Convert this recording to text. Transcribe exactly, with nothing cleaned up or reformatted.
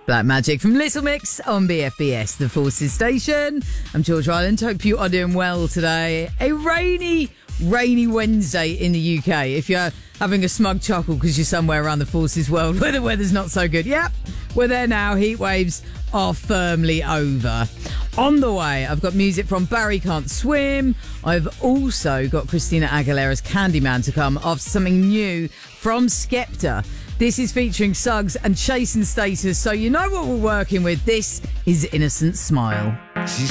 Black Magic from Little Mix on B F B S, the Forces Station. I'm George Ryland. Hope you are doing well today. A rainy, rainy Wednesday in the U K. If you're having a smug chuckle because you're somewhere around the Forces world where the weather's not so good, yep, we're there now. Heat waves are firmly over. On the way, I've got music from Barry Can't Swim. I've also got Christina Aguilera's Candyman to come after something new from Skepta. This is featuring Suggs and Chase and Status, so you know what we're working with. This is Innocent Smile.